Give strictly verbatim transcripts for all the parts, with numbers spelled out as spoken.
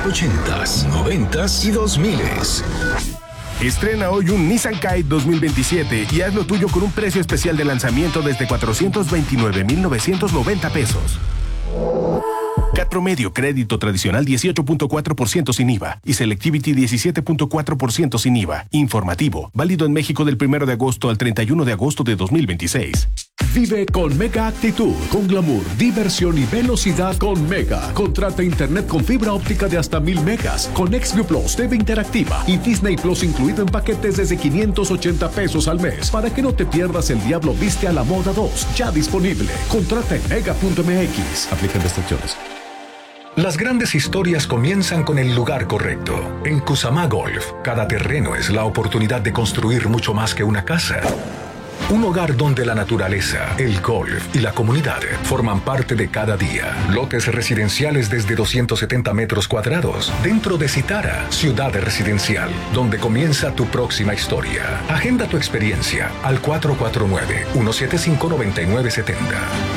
ochentas, noventas y dos miles. Estrena hoy un Nissan Kite dos mil veintisiete y haz lo tuyo con un precio especial de lanzamiento desde cuatrocientos veintinueve mil novecientos noventa pesos. C A T promedio, crédito tradicional dieciocho punto cuatro por ciento sin I V A y Selectivity diecisiete punto cuatro por ciento sin I V A. Informativo, válido en México del primero de agosto al treinta y uno de agosto de dos mil veintiséis. Vive con Mega Actitud, con glamour, diversión y velocidad con Mega. Contrata internet con fibra óptica de hasta mil megas, con XView Plus, T V interactiva y Disney Plus incluido en paquetes desde quinientos ochenta pesos al mes, para que no te pierdas El Diablo Viste a la Moda dos, ya disponible. Contrata en mega punto m x. Aplican restricciones. Las grandes historias comienzan con el lugar correcto. En Kusama Golf, cada terreno es la oportunidad de construir mucho más que una casa. Un hogar donde la naturaleza, el golf y la comunidad forman parte de cada día. Lotes residenciales desde doscientos setenta metros cuadrados. Dentro de Citara, ciudad residencial, donde comienza tu próxima historia. Agenda tu experiencia al cuatro cuatro nueve, uno siete cinco, nueve nueve siete cero.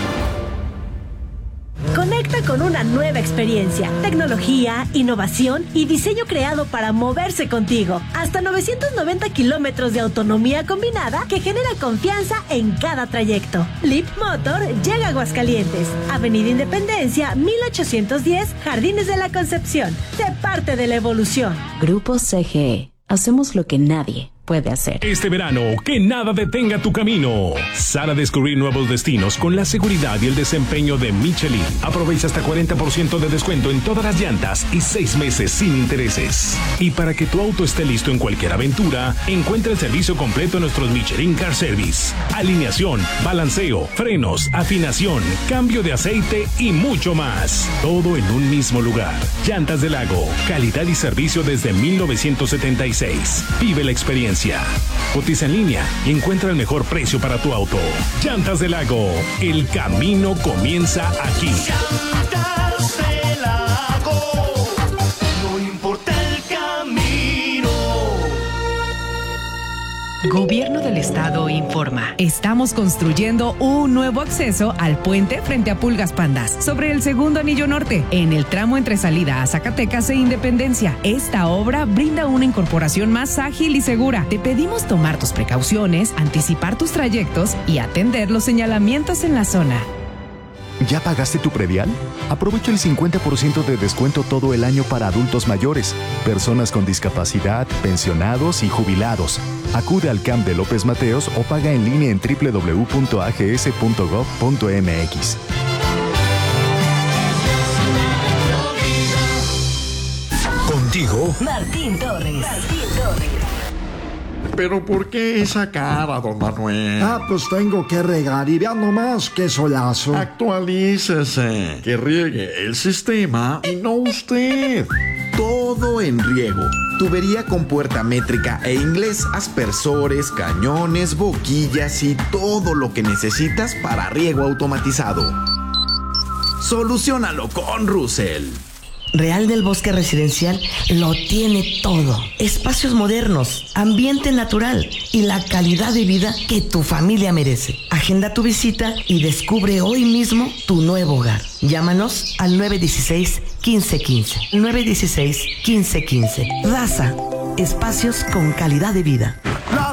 Conecta con una nueva experiencia, tecnología, innovación y diseño creado para moverse contigo. Hasta novecientos noventa kilómetros de autonomía combinada que genera confianza en cada trayecto. Leap Motor llega a Aguascalientes, Avenida Independencia, mil ochocientos diez, Jardines de la Concepción. Sé parte de la evolución. Grupo C G E. Hacemos lo que nadie puede hacer. Este verano, que nada detenga tu camino. Sal a descubrir nuevos destinos con la seguridad y el desempeño de Michelin. Aprovecha hasta cuarenta por ciento de descuento en todas las llantas y seis meses sin intereses. Y para que tu auto esté listo en cualquier aventura, encuentra el servicio completo en nuestros Michelin Car Service. Alineación, balanceo, frenos, afinación, cambio de aceite y mucho más. Todo en un mismo lugar. Llantas del Lago. Calidad y servicio desde mil novecientos setenta y seis. Vive la experiencia. Cotiza en línea y encuentra el mejor precio para tu auto. Llantas del Lago, el camino comienza aquí. Llantas del Lago, no importa el camino. Gobierno del Estado informa. Estamos construyendo un nuevo acceso al puente frente a Pulgas Pandas, sobre el segundo anillo norte, en el tramo entre salida a Zacatecas e Independencia. Esta obra brinda una incorporación más ágil y segura. Te pedimos tomar tus precauciones, anticipar tus trayectos y atender los señalamientos en la zona. ¿Ya pagaste tu predial? Aprovecha el cincuenta por ciento de descuento todo el año para adultos mayores, personas con discapacidad, pensionados y jubilados. Acude al C A M de López Mateos o paga en línea en doble u doble u doble u punto a g s punto gov punto m x. Contigo, Martín Torres. Martín Torres. ¿Pero por qué esa cara, don Manuel? Ah, pues tengo que regar y vean nomás qué solazo. Actualícese, que riegue el sistema y no usted. Todo en riego. Tubería con puerta métrica e inglés, aspersores, cañones, boquillas y todo lo que necesitas para riego automatizado. Soluciónalo con Russell. Real del Bosque Residencial lo tiene todo. Espacios modernos, ambiente natural y la calidad de vida que tu familia merece. Agenda tu visita y descubre hoy mismo tu nuevo hogar. Llámanos al nueve uno seis, uno cinco uno cinco. nueve uno seis, uno cinco uno cinco. Raza, espacios con calidad de vida.